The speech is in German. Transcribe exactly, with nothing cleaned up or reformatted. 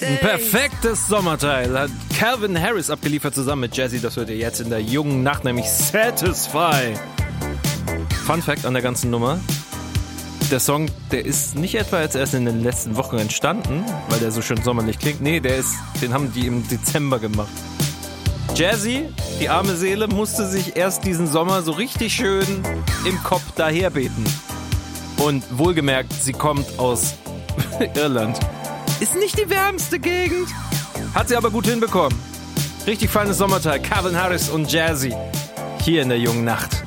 Ein perfektes Sommerteil hat Calvin Harris abgeliefert zusammen mit Jazzy. Das hört ihr jetzt in der jungen Nacht, nämlich Satisfy. Fun Fact an der ganzen Nummer. Der Song, der ist nicht etwa jetzt erst in den letzten Wochen entstanden, weil der so schön sommerlich klingt. Nee, der ist, den haben die im Dezember gemacht. Jazzy, die arme Seele, musste sich erst diesen Sommer so richtig schön im Kopf daherbeten. Und wohlgemerkt, sie kommt aus Irland. Ist nicht die wärmste Gegend. Hat sie aber gut hinbekommen. Richtig feines Sommerteil. Calvin Harris und Jazzy. Hier in der jungen Nacht.